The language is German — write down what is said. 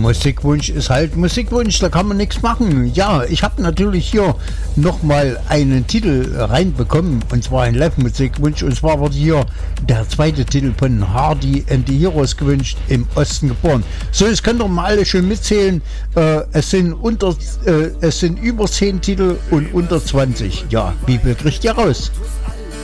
Musikwunsch ist halt Musikwunsch, da kann man nichts machen. Ja, ich habe natürlich hier nochmal einen Titel reinbekommen, und zwar ein Live-Musikwunsch, und zwar wurde hier der zweite Titel von Hardy and the Heroes gewünscht, Im Osten geboren. So, jetzt könnt ihr mal alle schön mitzählen, es sind über 10 Titel und unter 20. Ja, Bibel kriegt ja raus.